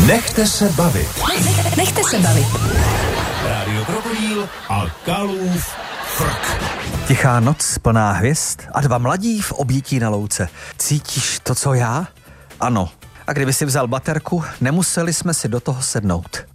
Nechte se bavit. Nechte se bavit. Rádio Krokodýl a Kalův frk. Tichá noc plná hvězd a dva mladí v objetí na louce. Cítíš to, co já? Ano. A kdyby si vzal baterku, nemuseli jsme si do toho sednout.